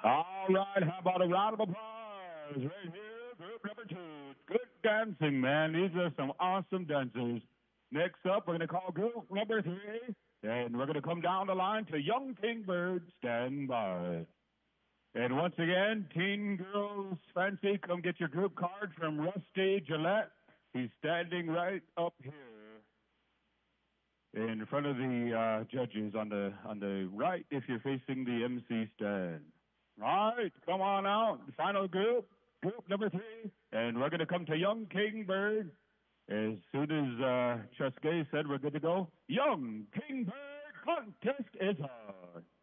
All right, how about a round of applause right here, group number two. Good dancing, man. These are some awesome dancers. Next up, we're going to call group number three, and we're going to come down the line to Young Kingbird. Stand by. And once again, teen girls fancy, come get your group card from Rusty Gillette. He's standing right up here in front of the judges on the right if you're facing the MC stand. All right, come on out. Final group number three, and we're going to come to Young Kingbird. As soon as Chesky said we're good to go, Young Kingbird contest is on.